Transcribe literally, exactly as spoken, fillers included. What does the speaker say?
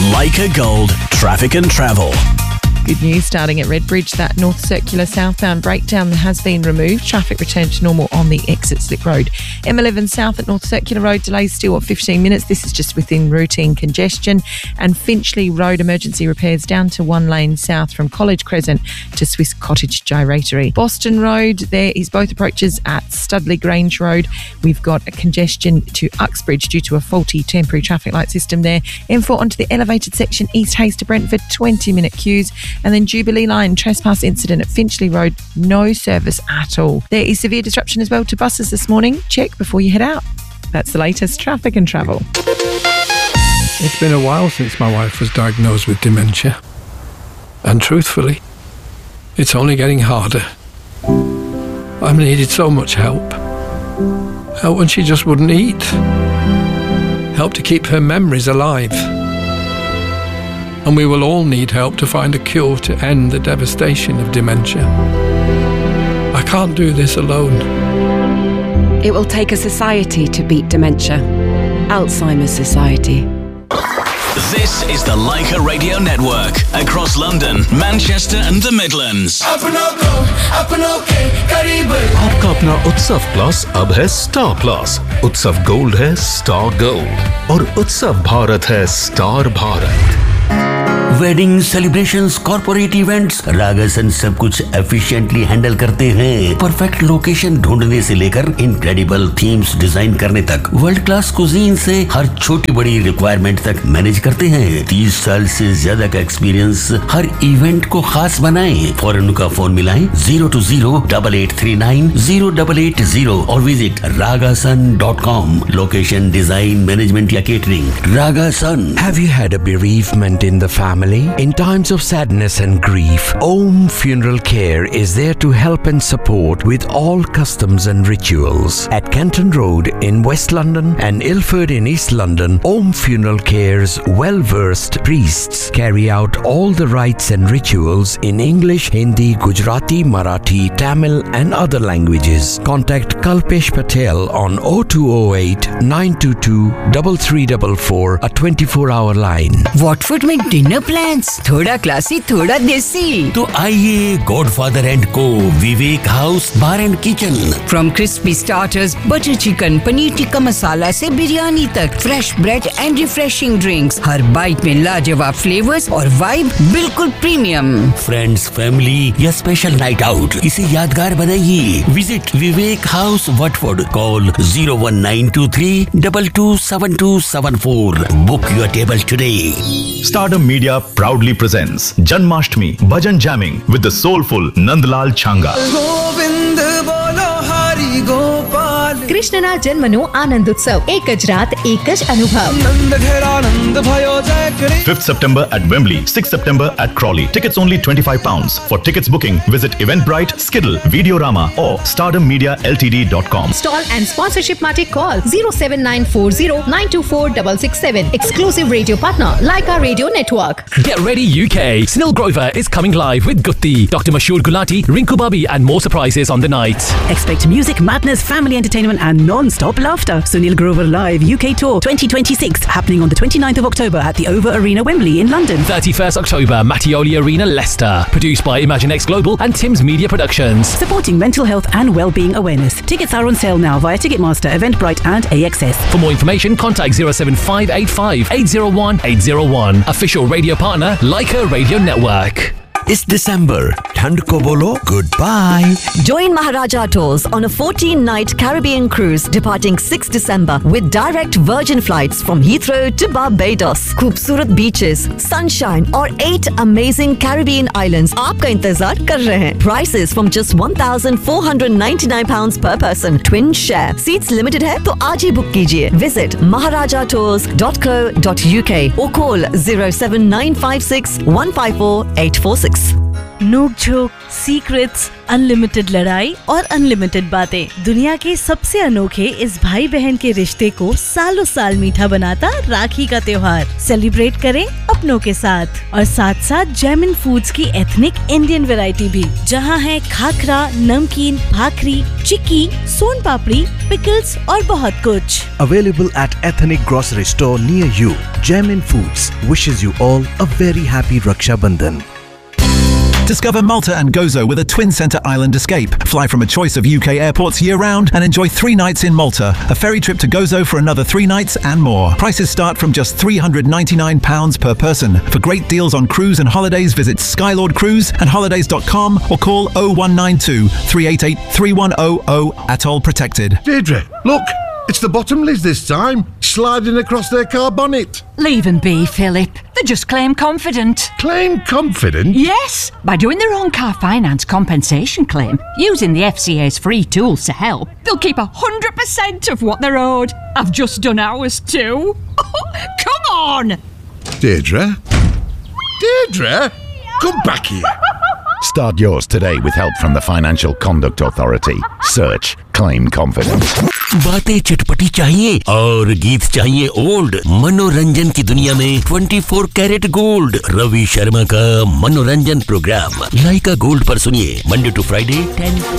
Leica Gold Traffic and Travel. Good news starting at Redbridge. That North Circular southbound breakdown has been removed. Traffic returned to normal on the exit slip road. M eleven south at North Circular Road, delays still at fifteen minutes. This is just within routine congestion. And Finchley Road emergency repairs down to one lane south from College Crescent to Swiss Cottage Gyratory. Boston Road, there is both approaches at Studley Grange Road. We've got a congestion to Uxbridge due to a faulty temporary traffic light system there. M four onto the elevated section East Hayes to Brentford, twenty minute queues. And then Jubilee Line trespass incident at Finchley Road, no service at all. There is severe disruption as well to buses this morning. Check before you head out. That's the latest traffic and travel. It's been a while since my wife was diagnosed with dementia. And truthfully, it's only getting harder. I've needed so much help. Help when she just wouldn't eat. Help to keep her memories alive. And we will all need help to find a cure to end the devastation of dementia. I can't do this alone. It will take a society to beat dementia. Alzheimer's Society. This is the Leica Radio Network. Across London, Manchester and the Midlands. आपका अपना उत्सव plus अब है star plus. उत्सव gold है star gold और उत्सव भारत है star Bharat. Wedding celebrations, corporate events, रागासन सब कुछ एफिशिएंटली हैंडल करते हैं. परफेक्ट लोकेशन ढूंढने से लेकर इनक्रेडिबल थीम्स डिजाइन करने तक, वर्ल्ड क्लास कुजीन से हर छोटी बड़ी रिक्वायरमेंट तक मैनेज करते हैं. तीस साल से ज्यादा का एक्सपीरियंस हर इवेंट को खास बनाएं. फौरन उनका फोन मिलाएं zero to zero double eight three nine zero double eight zero और visit रागासन dot com. Location, design, management या catering, रागासन. Have you had a bereavement in the family? In times of sadness and grief, Om Funeral Care is there to help and support with all customs and rituals. At Kenton Road in West London and Ilford in East London, Om Funeral Care's well-versed priests carry out all the rites and rituals in English, Hindi, Gujarati, Marathi, Tamil and other languages. Contact Kalpesh Patel on oh two oh eight nine two two three three four four, a twenty-four hour line. Watford में dinner plans, थोड़ा classy थोड़ा देसी. तो आइए godfather and को, विवेक house bar and kitchen. From crispy starters, butter chicken, paneer tikka masala से बिरयानी तक, fresh bread and refreshing drinks. Her bite में लाजवाब फ्लेवर्स और वाइब बिल्कुल प्रीमियम. फ्रेंड्स, फैमिली या स्पेशल नाइट आउट, इसे यादगार बनाइए. Visit Vivek house वटफोर्ड. Call zero one nine to three double two seven to seven four. Book your table today. Stardom Media proudly presents Janmashtami Bhajan Jamming with the soulful Nandlal Changa. કૃષ્ણના જન્મનો આનંદ ઉત્સવ, એક જ રાત એક જ અનુભવ. fifth September at Wembley, sixth September at Crawley. Tickets only twenty-five pounds. For tickets booking, visit Eventbrite, Skiddle, Videorama or stardom media l t d dot com. Stall and sponsorship માટે call zero seven nine four zero nine two four six six seven. Exclusive radio partner, Leica Radio Network. Get ready U K. Snil Grover is coming live with Gutti, Doctor Mashur Gulati, Rinku Babi and more surprises on the night. Expect music, madness, family entertainment and non-stop laughter. Sunil Grover Live U K Tour twenty twenty-six happening on the twenty-ninth of October at the Over Arena, Wembley in London. thirty-first October, Mattioli Arena, Leicester. Produced by ImagineX Global and Tim's Media Productions. Supporting mental health and well-being awareness. Tickets are on sale now via Ticketmaster, Eventbrite and A X S. For more information, contact zero seven five eight five eight zero one eight zero one. Official radio partner, Leica Radio Network. इस दिसंबर ठंड को बोलो goodbye. Join Maharaja Tours on a fourteen night Caribbean cruise departing sixth December with direct Virgin flights from Heathrow to Barbados. खूबसूरत beaches, sunshine और eight amazing Caribbean islands आपका इंतजार कर रहे हैं. Prices from just one thousand four hundred ninety-nine pounds per person. Twin share. Seats limited है तो आज ही बुक कीजिए. Visit maharaja tours dot co dot u k or call zero seven nine five six one five four eight four six. नोक झोंक, secrets, unlimited लड़ाई और unlimited बातें. दुनिया के सबसे अनोखे इस भाई बहन के रिश्ते को सालों साल मीठा बनाता राखी का त्योहार. सेलिब्रेट करें अपनों के साथ, और साथ साथ जैमिन फूड्स की एथनिक इंडियन वैरायटी भी, जहां है खाखरा, नमकीन, भाकरी, चिक्की, सोन पापड़ी, पिकल्स और बहुत कुछ. Available at ethnic grocery store near you. Jaimin Foods wishes you all a very happy Raksha Bandhan. Discover Malta and Gozo with a twin centre island escape. Fly from a choice of U K airports year-round and enjoy three nights in Malta. A ferry trip to Gozo for another three nights and more. Prices start from just three hundred ninety-nine pounds per person. For great deals on cruise and holidays, visit Skylord Cruise and holidays dot com or call oh one nine two, three eight eight, three one oh oh. Atoll protected. Deirdre, look! It's the Bottomleys this time, sliding across their car bonnet. Leave them be, Philip. They just claim confident. Claim confident? Yes, by doing their own car finance compensation claim, using the F C A's free tools to help, they'll keep one hundred percent of what they're owed. I've just done ours too. Come on! Deirdre? Deirdre? Come back here. Start yours today with help from the Financial Conduct Authority. Search Claim Confidence. बातें चटपटी चाहिए और गीत चाहिए old. मनोरंजन की दुनिया में चौबीस कैरेट गोल्ड, रवि शर्मा का मनोरंजन प्रोग्राम लाइका गोल्ड पर सुनिए मंडे टू फ्राइडे टेन